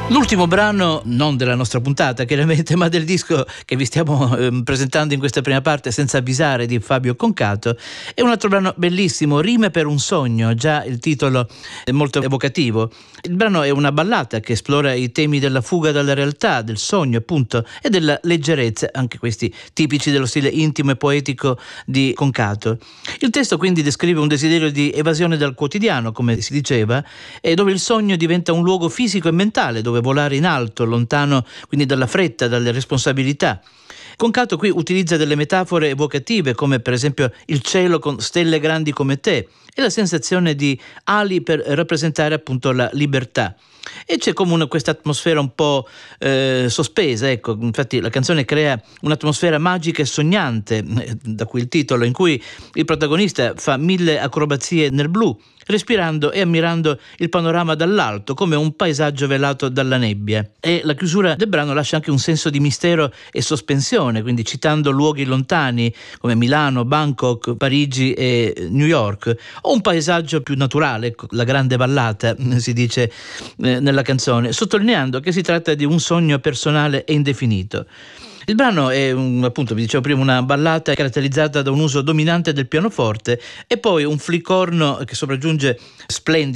L'ultimo brano, non della nostra puntata chiaramente, ma del disco che vi stiamo presentando in questa prima parte, Senza avvisare, di Fabio Concato, è un altro brano bellissimo, Rime per un sogno, già il titolo è molto evocativo. Il brano è una ballata che esplora i temi della fuga dalla realtà, del sogno appunto, e della leggerezza, anche questi tipici dello stile intimo e poetico di Concato. Il testo quindi descrive un desiderio di evasione dal quotidiano, come si diceva, e dove il sogno diventa un luogo fisico e mentale, dove volare in alto, lontano quindi dalla fretta, dalle responsabilità. Concato qui utilizza delle metafore evocative, come per esempio il cielo con stelle grandi come te e la sensazione di ali per rappresentare appunto la libertà. E c'è come questa atmosfera un po' sospesa, ecco, infatti la canzone crea un'atmosfera magica e sognante, da cui il titolo, in cui il protagonista fa 1000 acrobazie nel blu, respirando e ammirando il panorama dall'alto come un paesaggio velato dalla nebbia. E la chiusura del brano lascia anche un senso di mistero e sospensione, quindi citando luoghi lontani come Milano, Bangkok, Parigi e New York, o un paesaggio più naturale, la grande vallata si dice nella canzone, sottolineando che si tratta di un sogno personale e indefinito. Il brano è, appunto, vi dicevo prima, una ballata caratterizzata da un uso dominante del pianoforte e poi un flicorno che sopraggiunge splendido